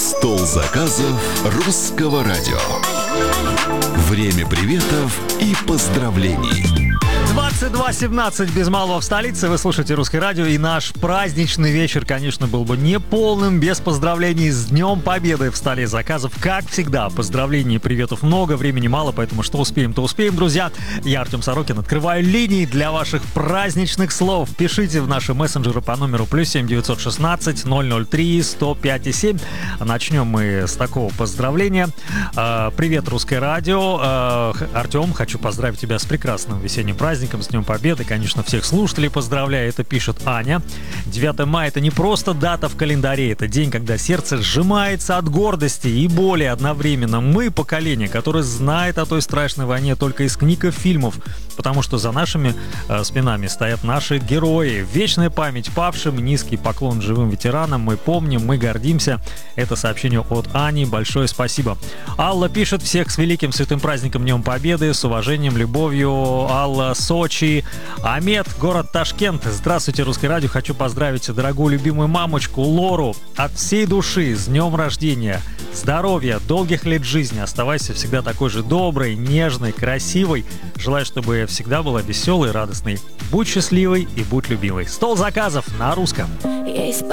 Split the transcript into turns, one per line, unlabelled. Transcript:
Стол заказов Русского радио. Время приветов и поздравлений.
22:17 без малого в столице. Вы слушаете Русское радио, и наш праздничный вечер, конечно, был бы неполным без поздравлений с Днем Победы в столе заказов. Как всегда, поздравлений и приветов много, времени мало, поэтому что успеем, то успеем, друзья. Я, Артем Сорокин, открываю линии для ваших праздничных слов. Пишите в наши мессенджеры по номеру +7 916 003 105 7. Начнем мы с такого поздравления. Привет, Русское радио. Артем, хочу поздравить тебя с прекрасным весенним праздником, с Днем Победы. Конечно, всех слушателей поздравляю. Это пишет Аня. 9 мая — это не просто дата в календаре. Это день, когда сердце сжимается от гордости и боли одновременно. Мы — поколение, которое знает о той страшной войне только из книг и фильмов, потому что за нашими спинами стоят наши герои. Вечная память павшим, низкий поклон живым ветеранам. Мы помним, мы гордимся. Это сообщение от Ани. Большое спасибо. Алла пишет: всех с великим святым праздником Днем Победы. С уважением, любовью, Алла, Сочи. Амет, город Ташкент. Здравствуйте, Русское радио. Хочу поздравить дорогую любимую мамочку Лору от всей души с днем рождения. Здоровья, долгих лет жизни. Оставайся всегда такой же доброй, нежной, красивой. Желаю, чтобы всегда была веселой, радостной. Будь счастливой и будь любимой. Стол заказов на русском.